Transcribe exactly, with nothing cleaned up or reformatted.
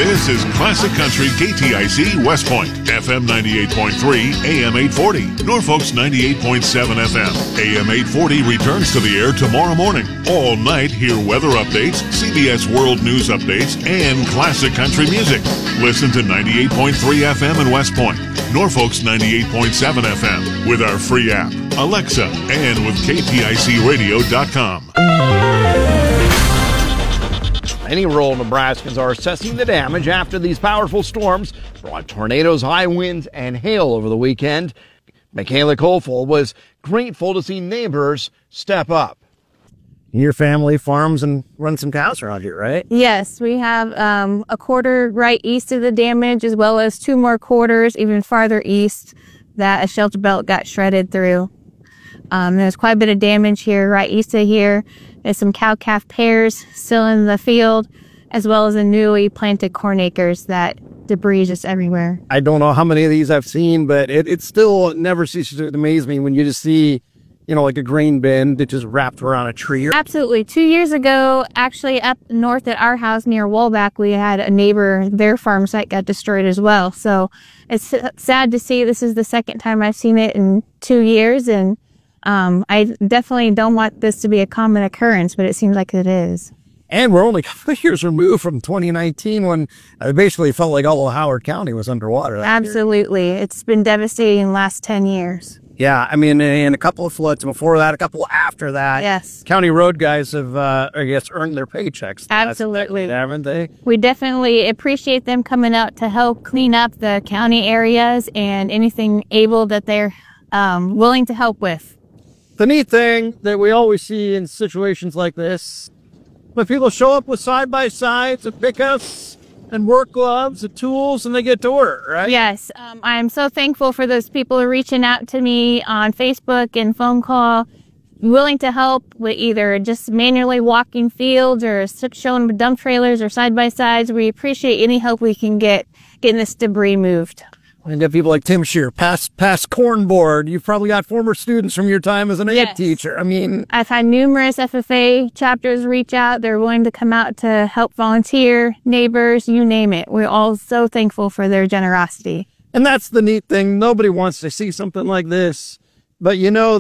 This is Classic Country K T I C West Point, F M ninety-eight point three, A M eight forty. Norfolk's ninety-eight point seven F M. A M eight forty returns to the air tomorrow morning. All night, hear weather updates, C B S World News updates, and classic country music. Listen to ninety-eight point three F M in West Point, Norfolk's ninety-eight point seven F M, with our free app, Alexa, and with K T I C radio dot com. Many rural Nebraskans are assessing the damage after these powerful storms brought tornadoes, high winds, and hail over the weekend. Michaela Coleful was grateful to see neighbors step up. Your family farms and runs some cows around here, right? Yes, we have um, a quarter right east of the damage, as well as two more quarters even farther east that a shelter belt got shredded through. Um, there's quite a bit of damage here right east of here. There's some cow-calf pairs still in the field, as well as the newly planted corn acres that debris just everywhere. I don't know how many of these I've seen, but it, it still never ceases to amaze me when you just see, you know, like a grain bin that just wrapped around a tree. Absolutely. Two years ago, actually up north at our house near Wallback, we had a neighbor, their farm site got destroyed as well. So it's sad to see. This is the second time I've seen it in two years, and Um, I definitely don't want this to be a common occurrence, but it seems like it is. And we're only a couple of years removed from twenty nineteen when it basically felt like all of Howard County was underwater. Absolutely. Year. It's been devastating the last ten years. Yeah, I mean, and a couple of floods before that, a couple after that. Yes. County road guys have, uh, I guess, earned their paychecks. Absolutely. Haven't they? We definitely appreciate them coming out to help clean up the county areas and anything able that they're um, willing to help with. The neat thing that we always see in situations like this, when people show up with side-by-sides and pickups and work gloves and tools and they get to work, right? Yes. Um, I'm so thankful for those people reaching out to me on Facebook and phone call, willing to help with either just manually walking fields or showing dump trailers or side-by-sides. We appreciate any help we can get getting this debris moved. And you have people like Tim Shear, past past corn board. You've probably got former students from your time as an yes. ed teacher. I mean, I've had numerous F F A chapters reach out. They're willing to come out to help volunteer, neighbors, you name it. We're all so thankful for their generosity. And that's the neat thing. Nobody wants to see something like this. But you know,